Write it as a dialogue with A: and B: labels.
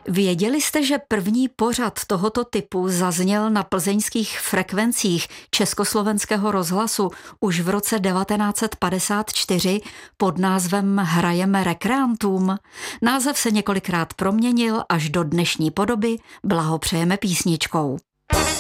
A: Věděli jste, že první pořad tohoto typu zazněl na plzeňských frekvencích Československého rozhlasu už v roce 1954 pod názvem Hrajeme rekreantům? Název se několikrát proměnil až do dnešní podoby. Blahopřejeme písničkou.